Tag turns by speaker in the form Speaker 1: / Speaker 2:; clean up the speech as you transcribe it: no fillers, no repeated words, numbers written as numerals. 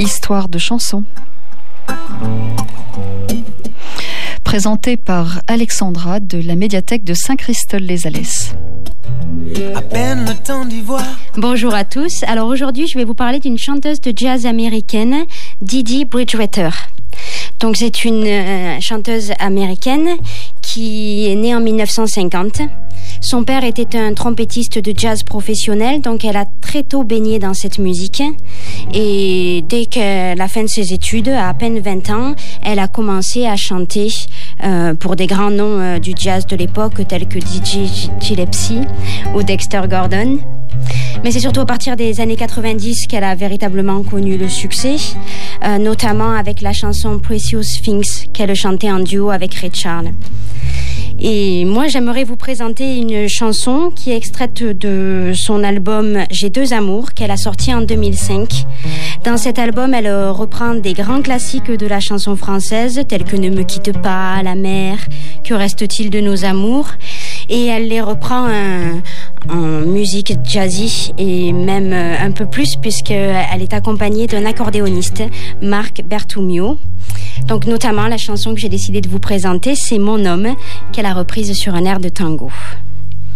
Speaker 1: Histoire de chansons. Présentée par Alexandra de la médiathèque de Saint-Christol-les-Alès.
Speaker 2: À peine le temps d'y voir.
Speaker 3: Bonjour à tous. Alors aujourd'hui, je vais vous parler d'une chanteuse de jazz américaine, Dee Dee Bridgewater. Donc c'est une chanteuse américaine qui est née en 1950. Son père était un trompettiste de jazz professionnel, donc elle a très tôt baigné dans cette musique. Et dès qu'à la fin de ses études, à peine 20 ans, elle a commencé à chanter pour des grands noms du jazz de l'époque, tels que DJ Gillespie ou Dexter Gordon. Mais c'est surtout à partir des années 90 qu'elle a véritablement connu le succès, notamment avec la chanson Precious Things qu'elle chantait en duo avec Ray Charles. Et moi, j'aimerais vous présenter une chanson qui est extraite de son album J'ai deux amours qu'elle a sorti en 2005. Dans cet album, elle reprend des grands classiques de la chanson française tels que Ne me quitte pas, La mer, Que reste-t-il de nos amours, et elle les reprend en musique jazzy et même un peu plus puisqu'elle est accompagnée d'un accordéoniste, Marc Bertumio. Donc notamment la chanson que j'ai décidé de vous présenter, c'est Mon homme, qu'elle a reprise sur un air de tango.